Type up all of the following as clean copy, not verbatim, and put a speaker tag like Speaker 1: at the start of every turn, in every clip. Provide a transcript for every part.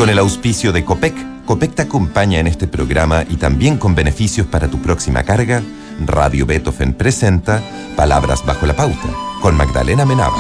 Speaker 1: Con el auspicio de Copec, Copec te acompaña en este programa y también con beneficios para tu próxima carga. Radio Beethoven presenta Palabras bajo la pauta, con Magdalena Menábar.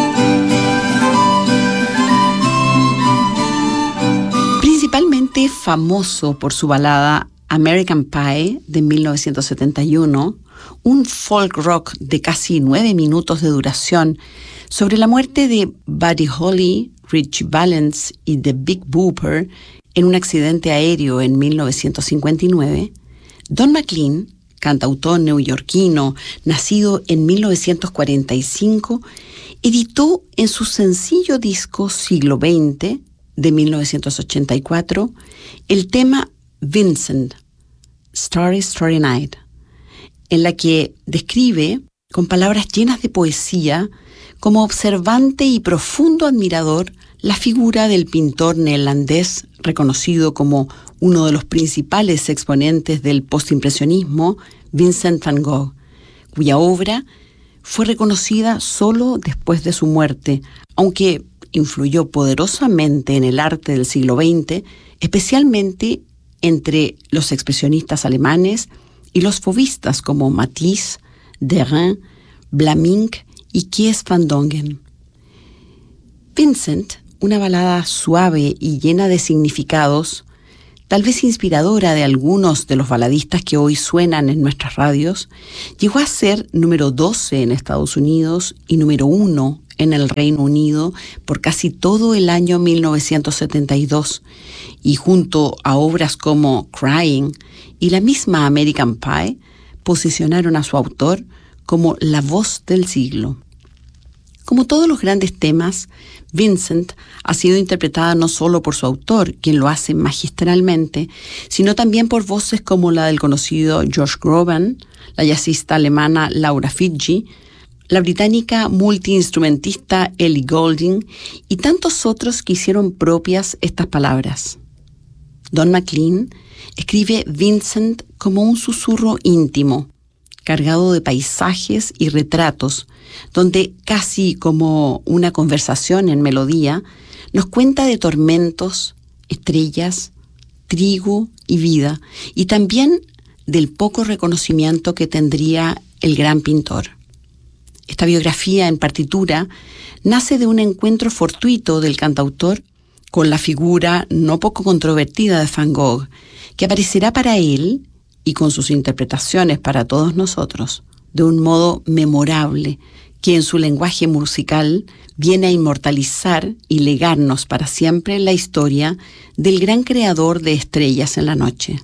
Speaker 2: Principalmente famoso por su balada American Pie de 1971, un folk rock de casi 9 minutos de duración sobre la muerte de Buddy Holly, Ritchie Valens y The Big Bopper en un accidente aéreo en 1959, Don McLean, cantautor neoyorquino, nacido en 1945, editó en su sencillo disco Siglo XX, de 1984, el tema Vincent, Starry, Starry Night, en la que describe, con palabras llenas de poesía, como observante y profundo admirador, la figura del pintor neerlandés reconocido como uno de los principales exponentes del postimpresionismo, Vincent van Gogh, cuya obra fue reconocida solo después de su muerte, aunque influyó poderosamente en el arte del siglo XX, especialmente entre los expresionistas alemanes y los fauvistas como Matisse, Derain, Blamink y Mies van Dongen. Vincent, una balada suave y llena de significados, tal vez inspiradora de algunos de los baladistas que hoy suenan en nuestras radios, llegó a ser número 12 en Estados Unidos y número 1 en el Reino Unido por casi todo el año 1972, y junto a obras como Crying y la misma American Pie, posicionaron a su autor como la voz del siglo. Como todos los grandes temas, Vincent ha sido interpretada no solo por su autor, quien lo hace magistralmente, sino también por voces como la del conocido Josh Groban, la jazzista alemana Laura Figge, la británica multiinstrumentista Ellie Goulding y tantos otros que hicieron propias estas palabras. Don McLean escribe Vincent como un susurro íntimo, cargado de paisajes y retratos, donde casi como una conversación en melodía, nos cuenta de tormentos, estrellas, trigo y vida, y también del poco reconocimiento que tendría el gran pintor. Esta biografía en partitura nace de un encuentro fortuito del cantautor con la figura no poco controvertida de Van Gogh, que aparecerá para él y con sus interpretaciones para todos nosotros, de un modo memorable, que en su lenguaje musical viene a inmortalizar y legarnos para siempre la historia del gran creador de Estrellas en la Noche.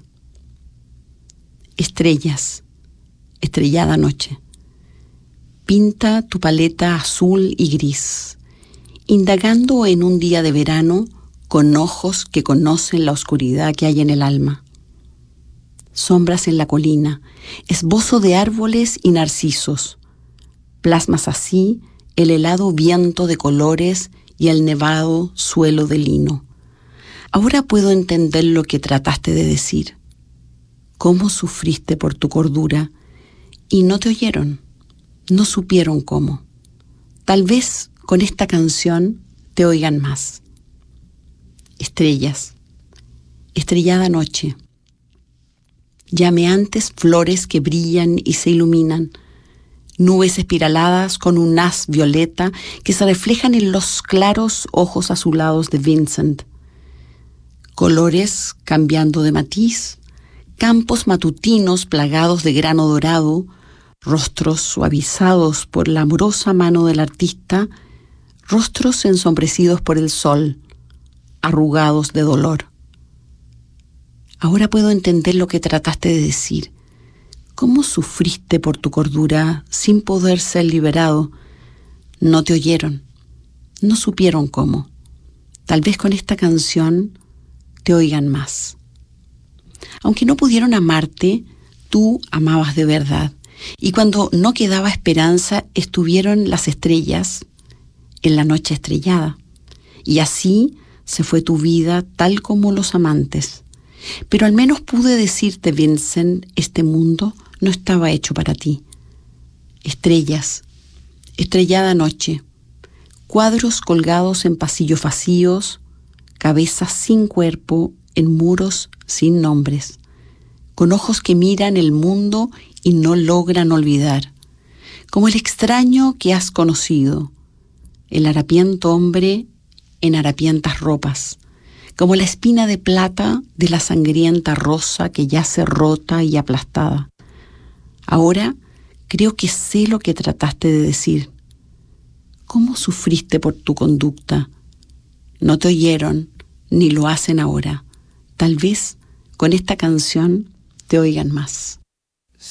Speaker 2: Estrellas, estrellada noche. Pinta tu paleta azul y gris, indagando en un día de verano con ojos que conocen la oscuridad que hay en el alma. Sombras en la colina, esbozo de árboles y narcisos. Plasmas así el helado viento de colores y el nevado suelo de lino. Ahora puedo entender lo que trataste de decir. Cómo sufriste por tu cordura y no te oyeron, no supieron cómo. Tal vez con esta canción te oigan más. Estrellas, estrellada noche. Llameantes flores que brillan y se iluminan, nubes espiraladas con un haz violeta que se reflejan en los claros ojos azulados de Vincent. Colores cambiando de matiz, campos matutinos plagados de grano dorado, rostros suavizados por la amorosa mano del artista, rostros ensombrecidos por el sol, arrugados de dolor. Ahora puedo entender lo que trataste de decir. ¿Cómo sufriste por tu cordura sin poder ser liberado? No te oyeron, no supieron cómo. Tal vez con esta canción te oigan más. Aunque no pudieron amarte, tú amabas de verdad. Y cuando no quedaba esperanza, estuvieron las estrellas en la noche estrellada. Y así se fue tu vida tal como los amantes. Pero al menos pude decirte, Vincent, este mundo no estaba hecho para ti. Estrellas, estrellada noche, cuadros colgados en pasillos vacíos, cabezas sin cuerpo en muros sin nombres, con ojos que miran el mundo y no logran olvidar, como el extraño que has conocido, el harapiento hombre en harapientas ropas, como la espina de plata de la sangrienta rosa que yace rota y aplastada. Ahora creo que sé lo que trataste de decir. ¿Cómo sufriste por tu conducta? No te oyeron, ni lo hacen ahora. Tal vez con esta canción te oigan más.